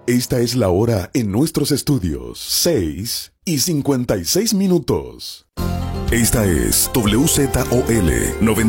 Esta es la hora en nuestros estudios, 6:56 minutos. Esta es WZOL 90.